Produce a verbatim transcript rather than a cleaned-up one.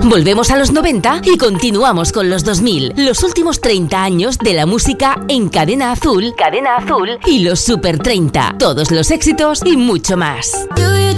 Volvemos a los noventa y continuamos con los dos mil. Los últimos treinta años de la música en Cadena Azul, Cadena Azul y los Super treinta. Todos los éxitos y mucho más.